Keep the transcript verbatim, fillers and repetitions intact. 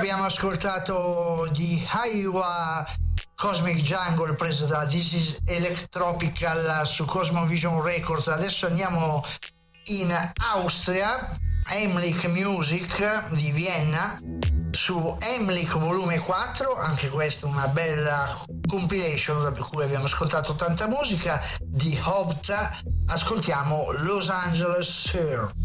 abbiamo ascoltato di Iowa Cosmic Jungle, preso da This Is Electropical su Cosmovision Records. Adesso andiamo in Austria, Heimlich Music di Vienna, su Heimlich volume quattro, anche questa una bella compilation per cui abbiamo ascoltato tanta musica di Hobta. Ascoltiamo Los Angeles Sir.